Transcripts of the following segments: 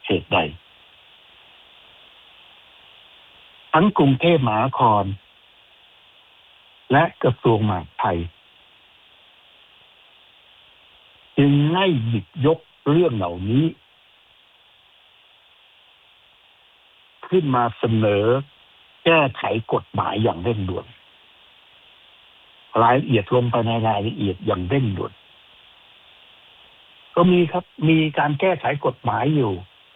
เหตุใดทั้งกรุงเทพมหานครและกระทรวงมหาดไทยจึงให้หยิบยกเรื่องเหล่านี้ขึ้นมาเสนอแก้ไขกฎหมายอย่างเร่งด่วนรายละเอียดลงไปในรายละเอียดอย่างเร่งด่วนก็มีครับมีการแก้ไขกฎหมายอยู่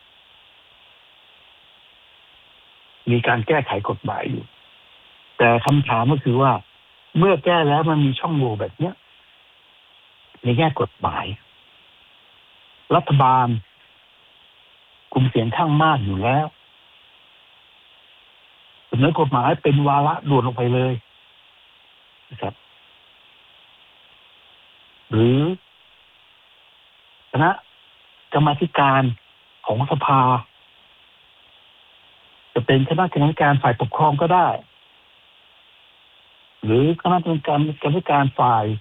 แต่คำถามก็คือว่าเมื่อแก้แล้วมันมีช่องโหว่แบบเนี้ยในแง่กฎหมายรัฐบาลกลุ่มเสียงข้างมากอยู่แล้วเสนอกฎหมายเป็นวาระด่วนลงไปเลยนะครับหรือคณะกรรมาธิการของสภาจะเป็นคณะกรรมการฝ่ายปกครองก็ได้หรือคณะกรรมการฝ่าย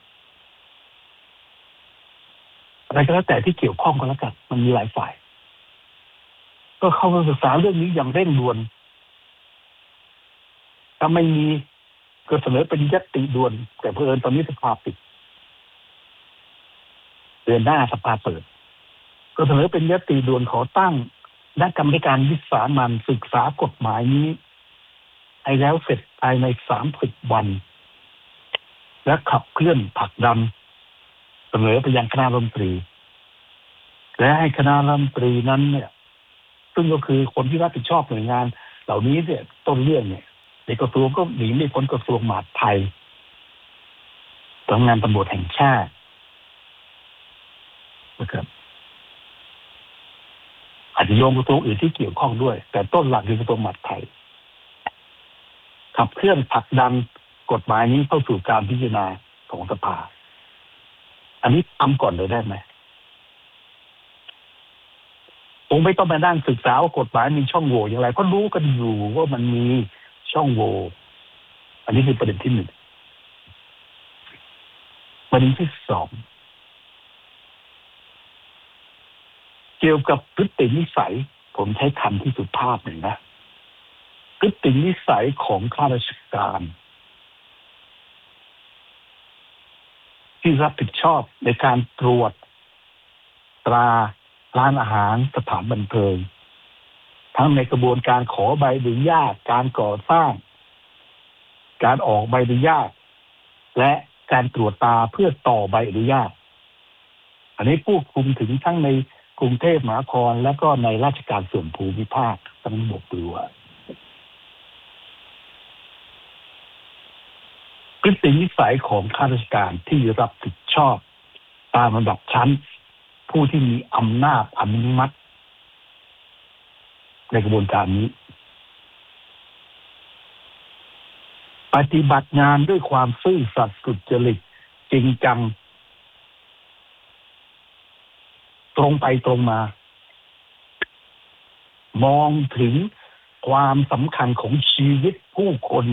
อะไรก็แล้วแต่ที่เกี่ยวข้องกันแล้วกันมันมีหลายฝ่ายก็เข้ามาศึกษาเรื่องนี้อย่างเร่งด่วนถ้าไม่มีก็เสนอเป็นญัตติด่วนแต่เผอิญตอนนี้สภาปิดเดือนหน้าสภาเปิดก็เสนอเป็นญัตติด่วนขอตั้งคณะกรรมการวิสามัญศึกษากฎหมายนี้ให้แล้วเสร็จภายใน30 วันและขับเคลื่อนผลักดันเสนอไปยังคณะรัฐมนตรีและให้คณะรัฐมนตรีนั้นเนี่ยซึ่งก็คือคนที่รับผิดชอบหน่วยงานเหล่านี้เนี่ยต้นเรื่องเนี่ยในกระทรวงก็หนีไม่พ้นกระทรวงมหาดไทยสำนักงานตำรวจแห่งชาตินะครับอาจจะโยงกระทรวงอื่นที่เกี่ยวข้องด้วยแต่ต้นหลักคือกระทรวงมหาดไทยขับเคลื่อนผลักดันกฎหมายนี้เข้าสู่การพิจารณาของสภาอันนี้ทำก่อนเลยได้ไหมคงไม่ต้องมานั่งศึกษาว่ากฎหมายมีช่องโหว่อย่างไรก็รู้กันอยู่ว่ามันมีช่องโหว่อันนี้คือประเด็นที่1ประเด็นที่2เกี่ยวกับพฤตินิสัยผมใช้คำที่สุภาพหน่อยนะพฤตินิสัยของข้าราชการที่รับผิดชอบในการตรวจตราร้านอาหารสถานบันเทิงทั้งในกระบวนการขอใบอนุญาตการก่อสร้างการออกใบอนุญาตและการตรวจตราเพื่อต่อใบอนุญาตอันนี้ควบคุมถึงทั้งในกรุงเทพมหานครและก็ในราชการส่วนภูมิภาคทั้งหมดด้วยพฤตินิสัยของข้าราชการที่รับผิดชอบตามระดับชั้นผู้ที่มีอำนาจอนุมัติในกระบวนการนี้ปฏิบัติงานด้วยความซื่อสัตย์สุจริตจริงจังตรงไปตรงมามองถึงความสำคัญของชีวิตผู้คน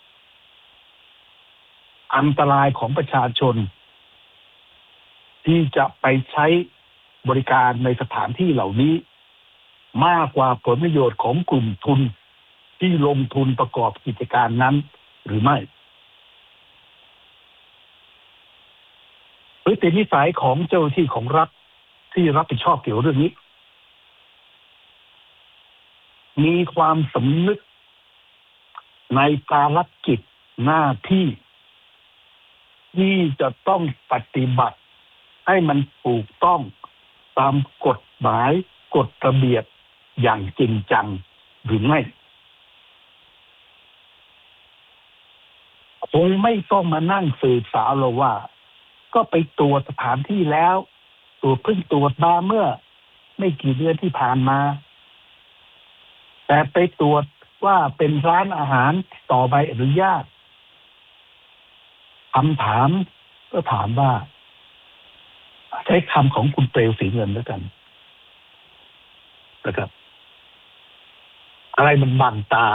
อันตรายของประชาชนที่จะไปใช้บริการในสถานที่เหล่านี้มากกว่าผลประโยชน์ของกลุ่มทุนที่ลงทุนประกอบกิจการนั้นหรือไม่พฤตินิสัยของเจ้าหน้าที่ของรัฐที่รับผิดชอบเกี่ยวกับเรื่องนี้มีความสำนึกในภารกิจหน้าที่ที่จะต้องปฏิบัติให้มันถูกต้องตามกฎหมายกฎระเบียบอย่างจริงจังหรือไม่คงไม่ต้องมานั่งสืบสาวเราว่าก็ไปตรวจสถานที่แล้วตรวจเพิ่งตรวจมาเมื่อไม่กี่เดือนที่ผ่านมาแต่ไปตรวจว่าเป็นร้านอาหารต่อใบอนุญาตคำถามก็ถามว่าใช้คำของคุณเปลวศรีเงินแล้วกันนะครับอะไรมันบังตา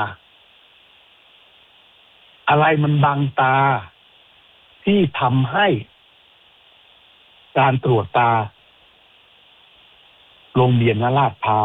ที่ทำให้การตรวจตาโรงเรียนลาดพร้าว